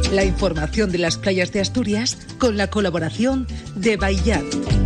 La información de las playas de Asturias con la colaboración de Baillat.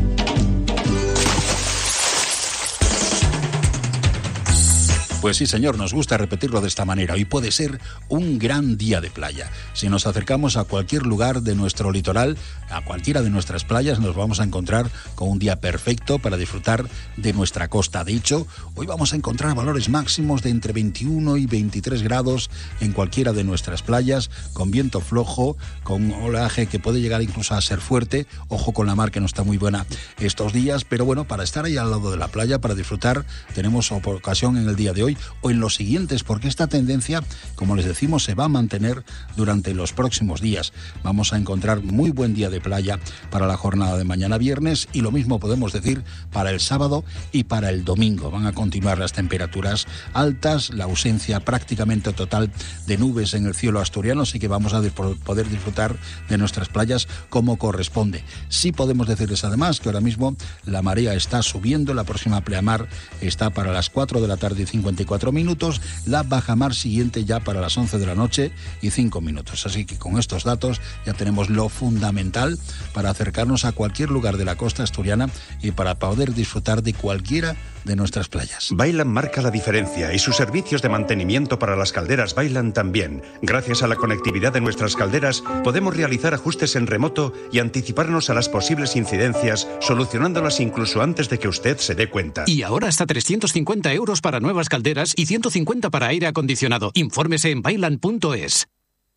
Pues sí, señor, nos gusta repetirlo de esta manera. Hoy puede ser un gran día de playa. Si nos acercamos a cualquier lugar de nuestro litoral, a cualquiera de nuestras playas, nos vamos a encontrar con un día perfecto para disfrutar de nuestra costa. De hecho, hoy vamos a encontrar valores máximos de entre 21 y 23 grados en cualquiera de nuestras playas, con viento flojo, con oleaje que puede llegar incluso a ser fuerte. Ojo con la mar, que no está muy buena estos días, pero bueno, para estar ahí al lado de la playa, para disfrutar, tenemos ocasión en el día de hoy o en los siguientes, porque esta tendencia, como les decimos, se va a mantener durante los próximos días. Vamos a encontrar muy buen día de playa para la jornada de mañana viernes, y lo mismo podemos decir para el sábado y para el domingo. Van a continuar las temperaturas altas, la ausencia prácticamente total de nubes en el cielo asturiano, así que vamos a poder disfrutar de nuestras playas como corresponde. Sí podemos decirles además que ahora mismo la marea está subiendo, la próxima pleamar está para las 4 de la tarde y 54 minutos, la bajamar siguiente ya para las 11 de la noche y 5 minutos. Así que con estos datos ya tenemos lo fundamental para acercarnos a cualquier lugar de la costa asturiana y para poder disfrutar de cualquiera de nuestras playas. Bailan marca la diferencia y sus servicios de mantenimiento para las calderas Bailan también. Gracias a la conectividad de nuestras calderas podemos realizar ajustes en remoto y anticiparnos a las posibles incidencias, solucionándolas incluso antes de que usted se dé cuenta. Y ahora hasta 350 euros para nuevas calderas y 150 para aire acondicionado. Infórmese en bailan.es.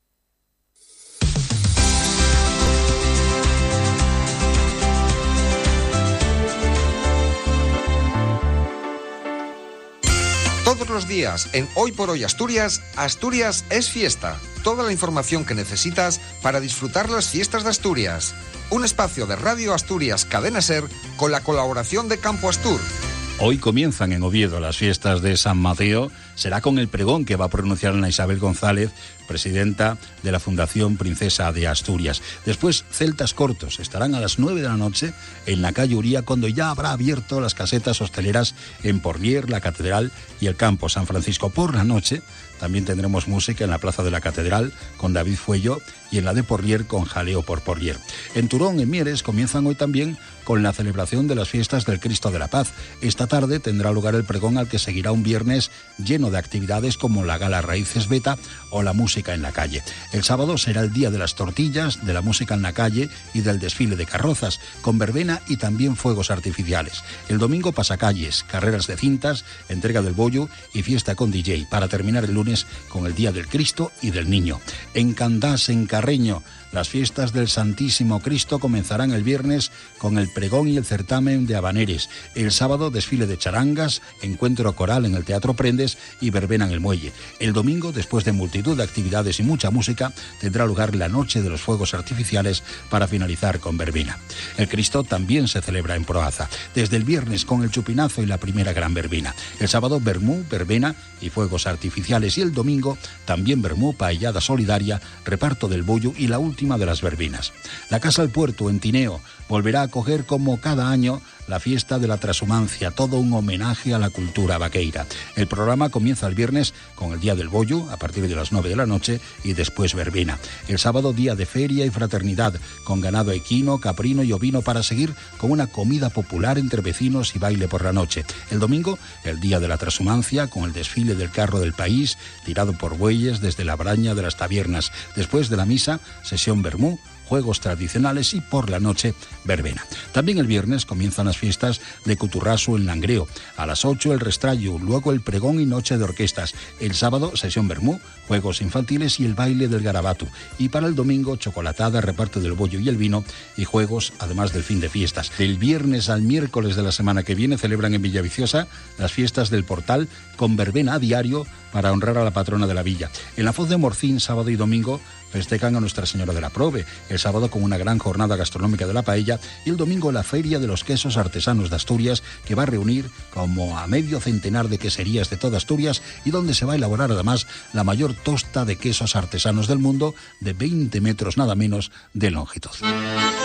Todos los días en Hoy por Hoy Asturias, Asturias es fiesta. Toda la información que necesitas para disfrutar las fiestas de Asturias. Un espacio de Radio Asturias Cadena Ser con la colaboración de Campo Astur. Hoy comienzan en Oviedo las fiestas de San Mateo. Será con el pregón que va a pronunciar Ana Isabel González, presidenta de la Fundación Princesa de Asturias. Después, celtas cortos estarán a las 9 de la noche en la calle Uría, cuando ya habrá abierto las casetas hosteleras en Porlier, la Catedral y el Campo San Francisco. Por la noche también tendremos música en la Plaza de la Catedral con David Fuello y en la de Porlier con Jaleo por Porlier. En Turón, en Mieres, comienzan hoy también con la celebración de las fiestas del Cristo de la Paz. Esta tarde tendrá lugar el pregón, al que seguirá un viernes lleno de actividades como la Gala Raíces Beta o la música en la calle. El sábado será el día de las tortillas, de la música en la calle y del desfile de carrozas, con verbena y también fuegos artificiales. El domingo pasacalles, carreras de cintas, entrega del bollo y fiesta con DJ, para terminar el lunes con el Día del Cristo y del Niño. En Candás, en Carreño, las fiestas del Santísimo Cristo comenzarán el viernes con el pregón y el certamen de habaneres. El sábado, desfile de charangas, encuentro coral en el Teatro Prendes y verbena en el Muelle. El domingo, después de multitud de actividades y mucha música, tendrá lugar la noche de los fuegos artificiales para finalizar con verbena. El Cristo también se celebra en Proaza, desde el viernes con el chupinazo y la primera gran verbena. El sábado, vermú, verbena y fuegos artificiales, y el domingo también vermú, paellada solidaria, reparto del bollo y la última de las verbenas. La Casa al Puerto, en Tineo, volverá a acoger como cada año la fiesta de la transhumancia, todo un homenaje a la cultura vaqueira. El programa comienza el viernes con el Día del Bollo, a partir de las 9 de la noche, y después verbena. El sábado, día de feria y fraternidad, con ganado equino, caprino y ovino, para seguir con una comida popular entre vecinos y baile por la noche. El domingo, el Día de la Transhumancia, con el desfile del carro del país, tirado por bueyes desde la Braña de las Tabiernas. Después de la misa, sesión vermú, juegos tradicionales y por la noche verbena. También el viernes comienzan las fiestas de Cuturrasu en Langreo. A las 8 el Restrallo, luego el pregón y noche de orquestas. El sábado, sesión vermú, juegos infantiles y el baile del garabatu. Y para el domingo, chocolatada, reparto del bollo y el vino y juegos, además del fin de fiestas. Del viernes al miércoles de la semana que viene celebran en Villaviciosa las fiestas del Portal, con verbena a diario para honrar a la patrona de la villa. En la Foz de Morcín, sábado y domingo, festejan a Nuestra Señora de la Prove, el sábado con una gran jornada gastronómica de la paella y el domingo la Feria de los Quesos Artesanos de Asturias, que va a reunir como a medio centenar de queserías de toda Asturias y donde se va a elaborar además la mayor tosta de quesos artesanos del mundo, de 20 metros nada menos de longitud.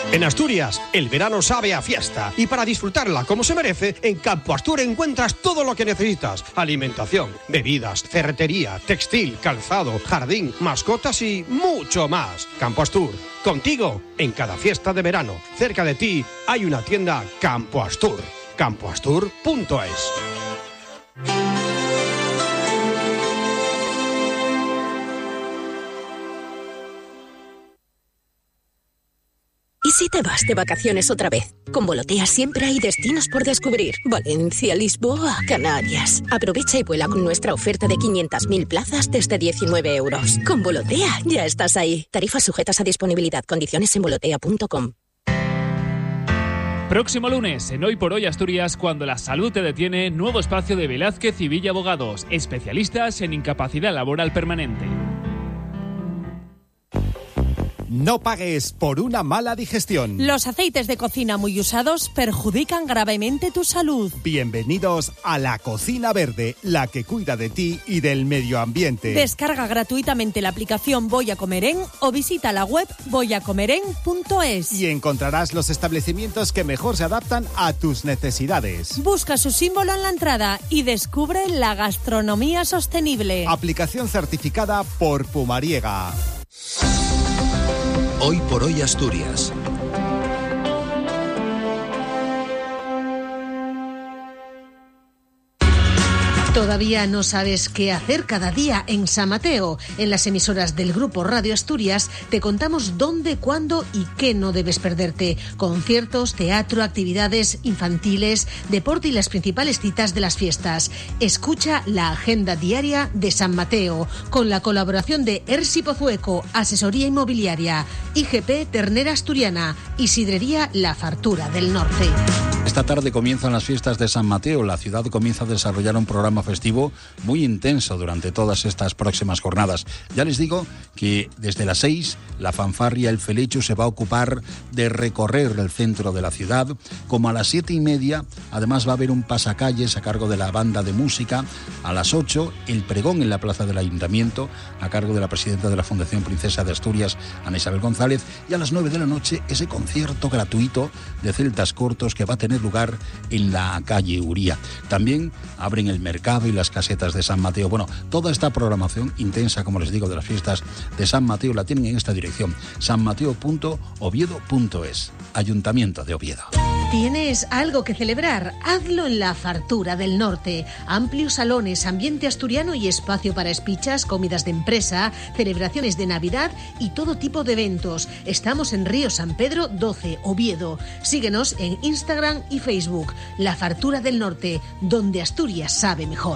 En Asturias, el verano sabe a fiesta y para disfrutarla como se merece, en Campo Astur encuentras todo lo que necesitas. Alimentación, bebidas, ferretería, textil, calzado, jardín, mascotas y mucho más. Campo Astur, contigo en cada fiesta de verano. Cerca de ti hay una tienda Campo Astur. campoastur.es. ¿Y si te vas de vacaciones otra vez? Con Volotea siempre hay destinos por descubrir. Valencia, Lisboa, Canarias. Aprovecha y vuela con nuestra oferta de 500.000 plazas desde 19 euros. Con Volotea ya estás ahí. Tarifas sujetas a disponibilidad. Condiciones en volotea.com. Próximo lunes, en Hoy por Hoy Asturias, cuando la salud te detiene, nuevo espacio de Velázquez y Villa Abogados, especialistas en incapacidad laboral permanente. No pagues por una mala digestión. Los aceites de cocina muy usados perjudican gravemente tu salud. Bienvenidos a La Cocina Verde, la que cuida de ti y del medio ambiente. Descarga gratuitamente la aplicación Voy a Comer En o visita la web voyacomeren.es. Y encontrarás los establecimientos que mejor se adaptan a tus necesidades. Busca su símbolo en la entrada y descubre la gastronomía sostenible. Aplicación certificada por Pumariega. Hoy por Hoy Asturias. ¿Todavía no sabes qué hacer cada día en San Mateo? En las emisoras del Grupo Radio Asturias te contamos dónde, cuándo y qué no debes perderte. Conciertos, teatro, actividades infantiles, deporte y las principales citas de las fiestas. Escucha la agenda diaria de San Mateo, con la colaboración de Ersi Pozueco, Asesoría Inmobiliaria, IGP Ternera Asturiana y Sidrería La Fartura del Norte. Esta tarde comienzan las fiestas de San Mateo. La ciudad comienza a desarrollar un programa festivo muy intenso durante todas estas próximas jornadas. Ya les digo que desde las 6 la fanfarria El Felecho se va a ocupar de recorrer el centro de la ciudad. Como a las 7:30, además va a haber un pasacalles a cargo de la banda de música. A las 8 el pregón en la plaza del Ayuntamiento a cargo de la presidenta de la Fundación Princesa de Asturias, Ana Isabel González. Y a las 9 de la noche ese concierto gratuito de celtas cortos que va a tener lugar en la calle Uría. También abren el mercado y las casetas de San Mateo. Bueno, toda esta programación intensa, como les digo, de las fiestas de San Mateo la tienen en esta dirección: sanmateo.oviedo.es, Ayuntamiento de Oviedo. ¿Tienes algo que celebrar? Hazlo en La Fartura del Norte. Amplios salones, ambiente asturiano y espacio para espichas, comidas de empresa, celebraciones de Navidad y todo tipo de eventos. Estamos en Río San Pedro 12, Oviedo. Síguenos en Instagram y Facebook. La Fartura del Norte, donde Asturias sabe mejor.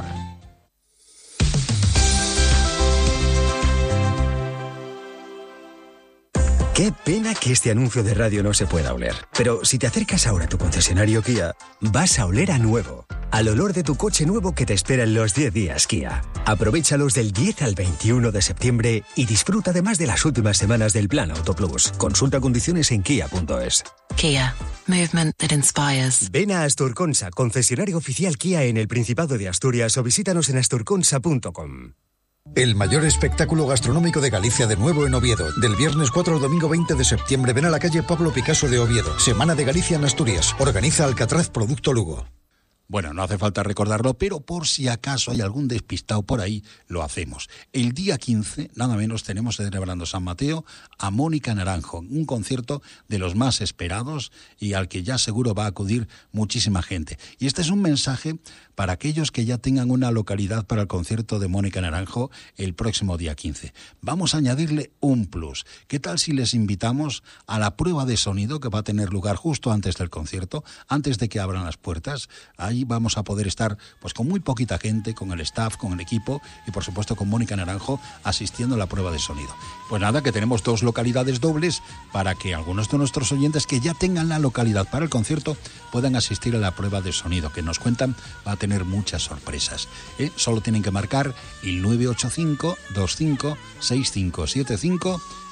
Qué pena que este anuncio de radio no se pueda oler. Pero si te acercas ahora a tu concesionario Kia, vas a oler a nuevo. Al olor de tu coche nuevo que te espera en los 10 días Kia. Aprovéchalos del 10 al 21 de septiembre y disfruta además de las últimas semanas del Plan Auto Plus. Consulta condiciones en kia.es. Kia. Movement that inspires. Ven a Asturconsa, concesionario oficial Kia en el Principado de Asturias, o visítanos en asturconsa.com. El mayor espectáculo gastronómico de Galicia de nuevo en Oviedo. Del viernes 4 al domingo 20 de septiembre ven a la calle Pablo Picasso de Oviedo. Semana de Galicia en Asturias. Organiza Alcatraz Producto Lugo. Bueno, no hace falta recordarlo, pero por si acaso hay algún despistado por ahí, lo hacemos. El día 15, nada menos, tenemos celebrando San Mateo a Mónica Naranjo, un concierto de los más esperados y al que ya seguro va a acudir muchísima gente. Y este es un mensaje para aquellos que ya tengan una localidad para el concierto de Mónica Naranjo el próximo día 15. Vamos a añadirle un plus. ¿Qué tal si les invitamos a la prueba de sonido que va a tener lugar justo antes del concierto, antes de que abran las puertas? Ahí vamos a poder estar pues con muy poquita gente, con el staff, con el equipo y por supuesto con Mónica Naranjo asistiendo a la prueba de sonido. Pues nada, que tenemos 2 localidades dobles para que algunos de nuestros oyentes que ya tengan la localidad para el concierto puedan asistir a la prueba de sonido, que nos cuentan va a tener muchas sorpresas. Solo tienen que marcar el 985 25 6575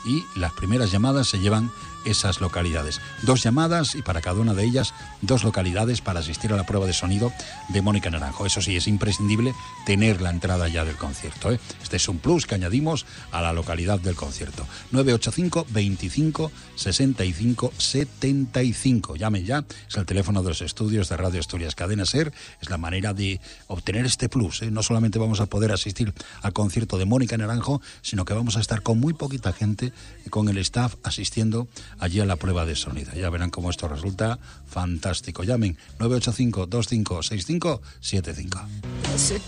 y las primeras llamadas se llevan esas localidades. 2 llamadas y para cada una de ellas 2 localidades para asistir a la prueba de sonido de Mónica Naranjo. Eso sí, es imprescindible tener la entrada ya del concierto, ¿eh? Este es un plus que añadimos a la localidad del concierto. 985 25 65 75. Llamen ya, es el teléfono de los estudios de Radio Asturias Cadena SER. Es la manera de obtener este plus, ¿eh? No solamente vamos a poder asistir al concierto de Mónica Naranjo, sino que vamos a estar con muy poquita gente, con el staff asistiendo allí a la prueba de sonido. Ya verán cómo esto resulta fantástico. Llamen 985 25 65 75.